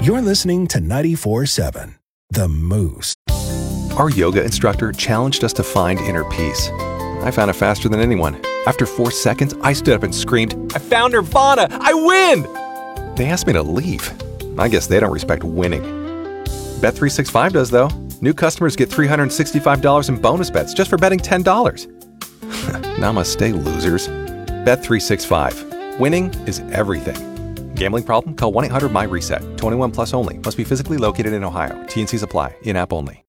You're listening to 94.7 The Moose. Our yoga instructor challenged us to find inner peace. I found it faster than anyone. After 4 seconds, I stood up and screamed, "I found Nirvana! I win!" They asked me to leave. I guess they don't respect winning. Bet365 does, though. New customers get $365 in bonus bets just for betting $10. Namaste, losers. Bet365. Winning is everything. Gambling problem? Call 1-800-MY-RESET. 21 plus only. Must be physically located in Ohio. T&Cs apply. In-app only.